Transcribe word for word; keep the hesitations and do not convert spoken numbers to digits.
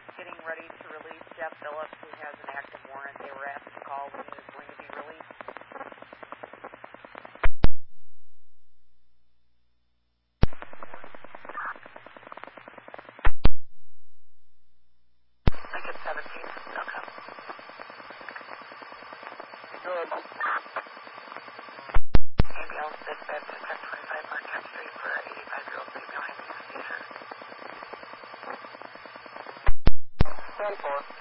getting ready to release Jeff Phillips, who has an active warrant. They were asked to call when he was going to be released. Lincoln seventeen, okay. Good. Ambulance dispatch to ten twenty-five Marquette Street for an eighty-five-year-old female having a seizure. ten four.